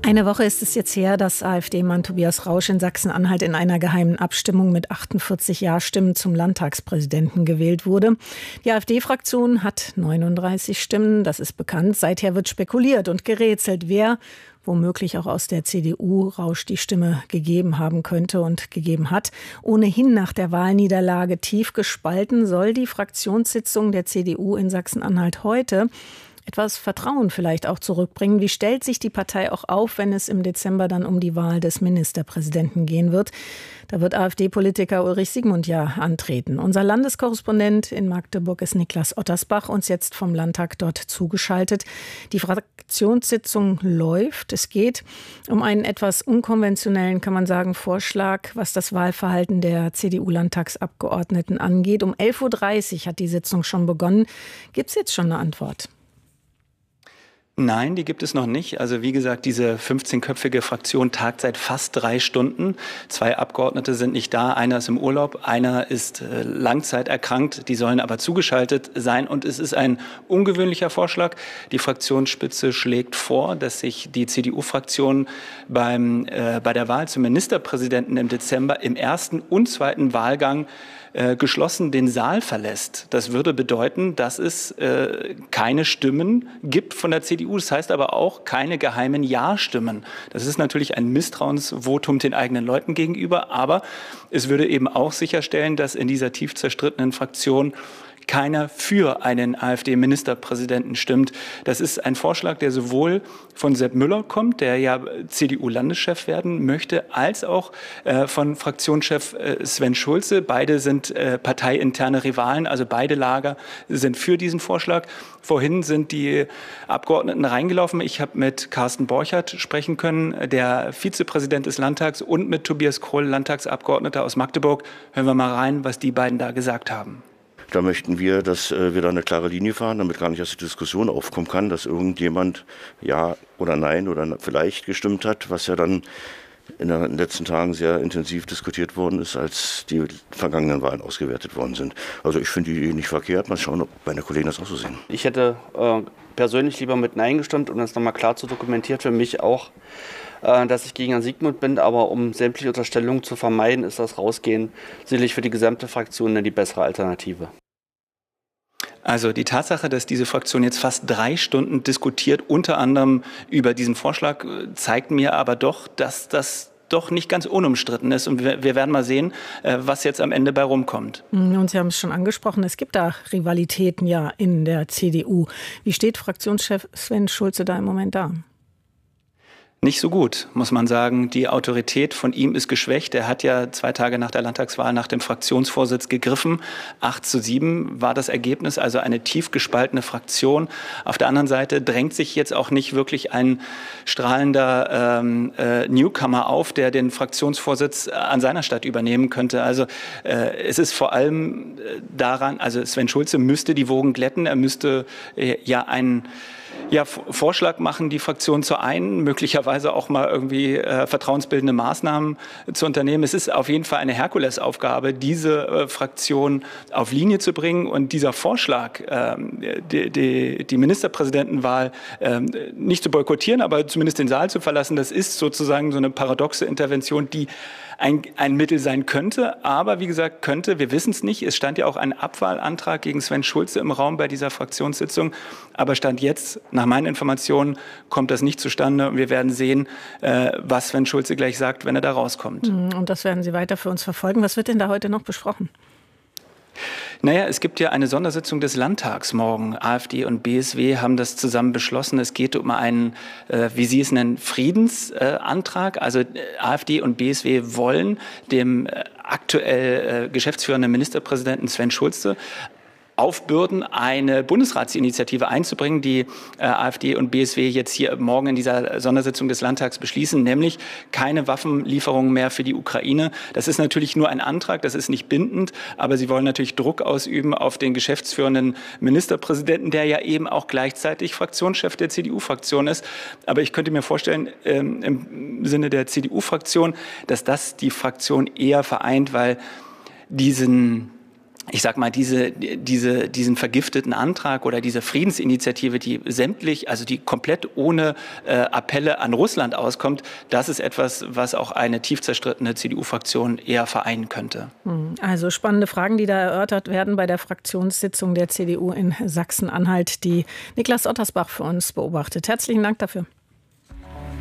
Eine Woche ist es jetzt her, dass AfD-Mann Tobias Rausch in Sachsen-Anhalt in einer geheimen Abstimmung mit 48 Ja-Stimmen zum Landtagspräsidenten gewählt wurde. Die AfD-Fraktion hat 39 Stimmen, das ist bekannt. Seither wird spekuliert und gerätselt, wer womöglich auch aus der CDU Rausch die Stimme gegeben haben könnte und gegeben hat. Ohnehin nach der Wahlniederlage tief gespalten soll die Fraktionssitzung der CDU in Sachsen-Anhalt heute etwas Vertrauen vielleicht auch zurückbringen. Wie stellt sich die Partei auch auf, wenn es im Dezember dann um die Wahl des Ministerpräsidenten gehen wird? Da wird AfD-Politiker Ulrich Siegmund ja antreten. Unser Landeskorrespondent in Magdeburg ist Niklas Ottersbach, uns jetzt vom Landtag dort zugeschaltet. Die Fraktionssitzung läuft. Es geht um einen etwas unkonventionellen, kann man sagen, Vorschlag, was das Wahlverhalten der CDU-Landtagsabgeordneten angeht. Um 11:30 Uhr hat die Sitzung schon begonnen. Gibt es jetzt schon eine Antwort? Nein, die gibt es noch nicht. Also wie gesagt, diese 15-köpfige Fraktion tagt seit fast 3 Stunden. 2 Abgeordnete sind nicht da, einer ist im Urlaub, einer ist langzeiterkrankt. Die sollen aber zugeschaltet sein. Und es ist ein ungewöhnlicher Vorschlag. Die Fraktionsspitze schlägt vor, dass sich die CDU-Fraktion bei der Wahl zum Ministerpräsidenten im Dezember im ersten und zweiten Wahlgang geschlossen den Saal verlässt. Das würde bedeuten, dass es keine Stimmen gibt von der CDU. Das heißt aber auch keine geheimen Ja-Stimmen. Das ist natürlich ein Misstrauensvotum den eigenen Leuten gegenüber, aber es würde eben auch sicherstellen, dass in dieser tief zerstrittenen Fraktion keiner für einen AfD-Ministerpräsidenten stimmt. Das ist ein Vorschlag, der sowohl von Sepp Müller kommt, der ja CDU-Landeschef werden möchte, als auch von Fraktionschef Sven Schulze. Beide sind parteiinterne Rivalen, also beide Lager sind für diesen Vorschlag. Vorhin sind die Abgeordneten reingelaufen. Ich habe mit Carsten Borchert sprechen können, der Vizepräsident des Landtags, und mit Tobias Kroll, Landtagsabgeordneter aus Magdeburg. Hören wir mal rein, was die beiden da gesagt haben. Da möchten wir, dass wir da eine klare Linie fahren, damit gar nicht erst die Diskussion aufkommen kann, dass irgendjemand Ja oder Nein oder vielleicht gestimmt hat, was ja dann in den letzten Tagen sehr intensiv diskutiert worden ist, als die vergangenen Wahlen ausgewertet worden sind. Also ich finde die nicht verkehrt. Mal schauen, ob meine Kollegen das auch so sehen. Ich hätte persönlich lieber mit Nein gestimmt, um das nochmal klar zu dokumentieren. Für mich auch, dass ich gegen Herrn Siegmund bin, aber um sämtliche Unterstellungen zu vermeiden, ist das Rausgehen sicherlich für die gesamte Fraktion die bessere Alternative. Also die Tatsache, dass diese Fraktion jetzt fast 3 Stunden diskutiert, unter anderem über diesen Vorschlag, zeigt mir aber doch, dass das doch nicht ganz unumstritten ist. Und wir werden mal sehen, was jetzt am Ende bei rumkommt. Und Sie haben es schon angesprochen, es gibt da Rivalitäten ja in der CDU. Wie steht Fraktionschef Sven Schulze da im Moment da? Nicht so gut, muss man sagen. Die Autorität von ihm ist geschwächt. Er hat ja 2 Tage nach der Landtagswahl nach dem Fraktionsvorsitz gegriffen. 8:7 war das Ergebnis, also eine tief gespaltene Fraktion. Auf der anderen Seite drängt sich jetzt auch nicht wirklich ein strahlender Newcomer auf, der den Fraktionsvorsitz an seiner Stadt übernehmen könnte. Also es ist vor allem daran, also Sven Schulze müsste die Wogen glätten. Er müsste ja einen Vorschlag machen, die Fraktion zu einen, möglicherweise auch mal irgendwie vertrauensbildende Maßnahmen zu unternehmen. Es ist auf jeden Fall eine Herkulesaufgabe, diese Fraktion auf Linie zu bringen. Und dieser Vorschlag, die Ministerpräsidentenwahl nicht zu boykottieren, aber zumindest den Saal zu verlassen, das ist sozusagen so eine paradoxe Intervention, die ein Mittel sein könnte. Aber wie gesagt, wir wissen es nicht. Es stand ja auch ein Abwahlantrag gegen Sven Schulze im Raum bei dieser Fraktionssitzung. Aber Stand jetzt, nach meinen Informationen, kommt das nicht zustande. Und wir werden sehen, was Sven Schulze gleich sagt, wenn er da rauskommt. Und das werden Sie weiter für uns verfolgen. Was wird denn da heute noch besprochen? Naja, es gibt ja eine Sondersitzung des Landtags morgen. AfD und BSW haben das zusammen beschlossen. Es geht um einen, wie Sie es nennen, Friedensantrag. Also AfD und BSW wollen dem aktuell geschäftsführenden Ministerpräsidenten Sven Schulze aufbürden, eine Bundesratsinitiative einzubringen, die AfD und BSW jetzt hier morgen in dieser Sondersitzung des Landtags beschließen, nämlich keine Waffenlieferungen mehr für die Ukraine. Das ist natürlich nur ein Antrag, das ist nicht bindend, aber sie wollen natürlich Druck ausüben auf den geschäftsführenden Ministerpräsidenten, der ja eben auch gleichzeitig Fraktionschef der CDU-Fraktion ist. Aber ich könnte mir vorstellen, im Sinne der CDU-Fraktion, dass das die Fraktion eher vereint, weil ich sag mal, diesen vergifteten Antrag oder diese Friedensinitiative, die sämtlich, also die komplett ohne Appelle an Russland auskommt, das ist etwas, was auch eine tief zerstrittene CDU-Fraktion eher vereinen könnte. Also spannende Fragen, die da erörtert werden bei der Fraktionssitzung der CDU in Sachsen-Anhalt, die Niklas Ottersbach für uns beobachtet. Herzlichen Dank dafür.